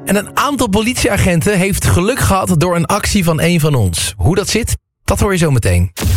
En een aantal politieagenten heeft geluk gehad door een actie van een van ons. Hoe dat zit, dat hoor je zo meteen.